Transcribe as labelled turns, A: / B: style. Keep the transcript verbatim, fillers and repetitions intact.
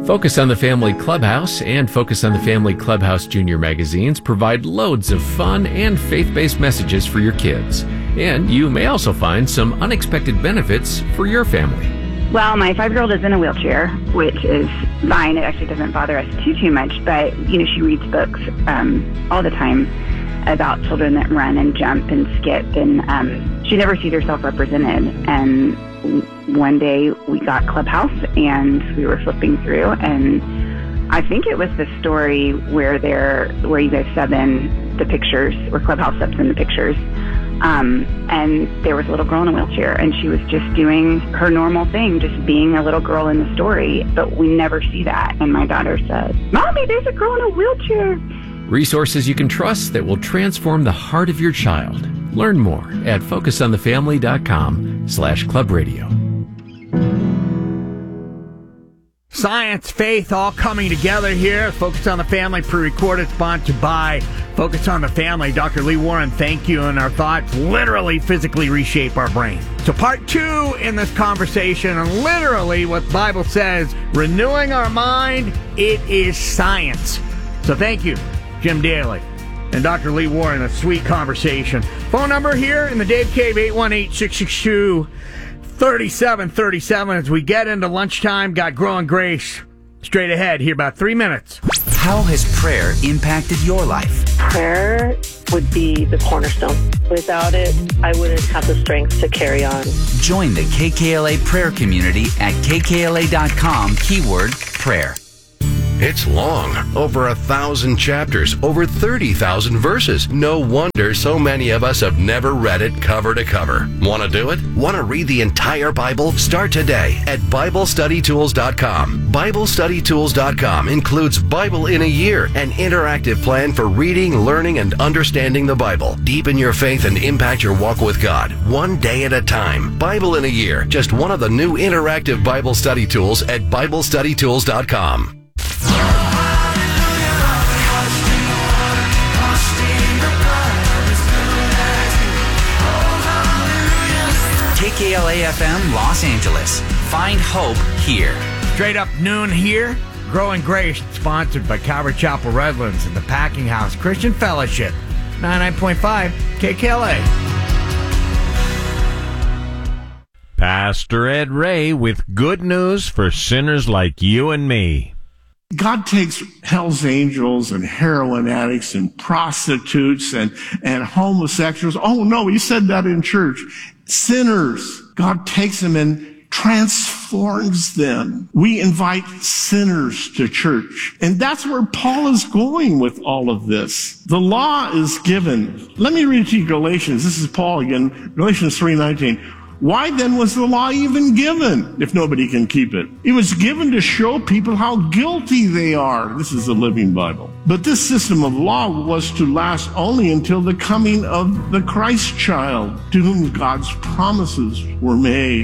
A: Focus on the Family Clubhouse and Focus on the Family Clubhouse Junior magazines provide loads of fun and faith-based messages for your kids. And you may also find some unexpected benefits for your family.
B: Well, my five-year-old is in a wheelchair, which is fine. It actually doesn't bother us too, too much. But, you know, she reads books um, all the time about children that run and jump and skip. And um, she never sees herself represented. And one day we got Clubhouse and we were flipping through. And I think it was the story where they're, where you guys sub in the pictures, where Clubhouse subs in the pictures. Um, and there was a little girl in a wheelchair, and she was just doing her normal thing, just being a little girl in the story. But we never see that. And my daughter said, "Mommy, there's a girl in a wheelchair."
A: Resources you can trust that will transform the heart of your child. Learn more at focusonthefamily.com slash club radio.
C: Science, faith, all coming together here. Focus on the Family, pre-recorded, sponsored by Focus on the Family. Doctor Lee Warren, thank you. And our thoughts literally, physically reshape our brain. So part two in this conversation, and literally what the Bible says, renewing our mind, it is science. So thank you, Jim Daly and Doctor Lee Warren. A sweet conversation. Phone number here in the Dave Cave, eight one eight, six six two, three seven three seven. As we get into lunchtime, got Growing Grace straight ahead here, about three minutes.
D: How has prayer impacted your life?
E: Prayer would be the cornerstone. Without it, I wouldn't have the strength to carry on.
D: Join the K K L A prayer community at K K L A dot com, keyword prayer.
F: It's long, over a thousand chapters, over thirty thousand verses. No wonder so many of us have never read it cover to cover. Want to do it? Want to read the entire Bible? Start today at Bible Study Tools dot com. Bible Study Tools dot com includes Bible in a Year, an interactive plan for reading, learning, and understanding the Bible. Deepen your faith and impact your walk with God, one day at a time. Bible in a Year, just one of the new interactive Bible study tools at Bible Study Tools dot com.
D: K K L A F M Los Angeles. Find hope here.
C: Straight up noon here. Growing Grace, sponsored by Calvary Chapel Redlands and the Packing House Christian Fellowship. ninety-nine point five K K L A.
G: Pastor Ed Ray with good news for sinners like you and me.
H: God takes Hell's Angels and heroin addicts and prostitutes and, and homosexuals. Oh, no, he said that in church. Sinners. God takes them and transforms them. We invite sinners to church. And that's where Paul is going with all of this. The law is given. Let me read to you Galatians. This is Paul again. Galatians three nineteen. Why then was the law even given if nobody can keep it? It was given to show people how guilty they are. This is the Living Bible. But this system of law was to last only until the coming of the Christ child, to whom God's promises were made.